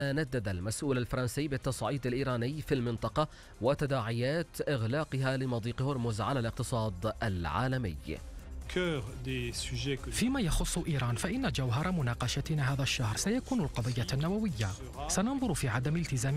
ندد المسؤول الفرنسي بالتصعيد الإيراني في المنطقة وتداعيات إغلاقها لمضيق هرمز على الاقتصاد العالمي. فيما يخص إيران فإن جوهر مناقشتنا هذا الشهر سيكون القضية النووية. سننظر في عدم التزام